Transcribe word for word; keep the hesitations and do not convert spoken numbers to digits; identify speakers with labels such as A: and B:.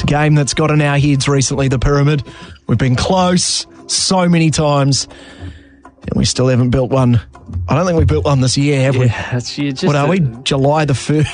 A: It's a game that's got in our heads recently, the pyramid. We've been close so many times, and we still haven't built one. I don't think we built one this year, have we?
B: Yeah, it's, you just,
A: what are we?
B: uh,
A: July the first?